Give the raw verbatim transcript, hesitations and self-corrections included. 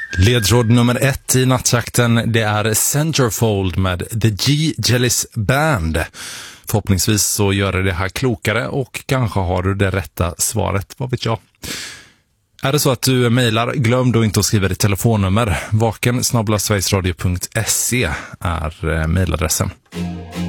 Ledtråd nummer ett i nattjakten, det är Centerfold med The G. Jellis Band. Förhoppningsvis så gör det det här klokare och kanske har du det rätta svaret, vad vet jag. Är det så att du mejlar, glöm då inte att skriva ditt telefonnummer. vaken snabel-a sverigesradio punkt se är mejladressen.